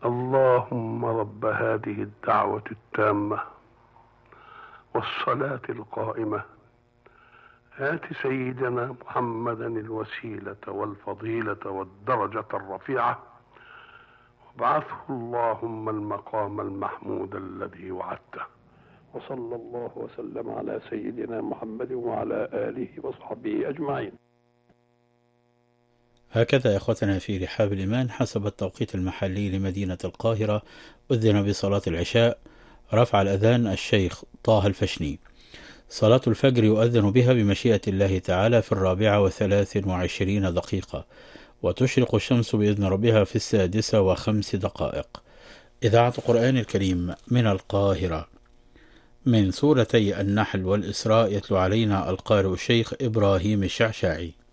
اللهم رب هذه الدعوة التامة والصلاة القائمة آت سيدنا محمدا الوسيلة والفضيلة والدرجة الرفيعة وابعثه اللهم المقام المحمود الذي وعدته. وصلى الله وسلم على سيدنا محمد وعلى آله وصحبه أجمعين. هكذا إخوتنا في رحاب الإيمان حسب التوقيت المحلي لمدينة القاهرة أذن بصلاة العشاء. رفع الأذان الشيخ طه الفشني. صلاة الفجر يؤذن بها بمشيئة الله تعالى في 24:20، وتشرق الشمس بإذن ربها في 6:05. إذاعة القرآن الكريم من القاهرة. من سورتي النحل والإسراء يتلو علينا القارئ الشيخ إبراهيم الشعشاعي.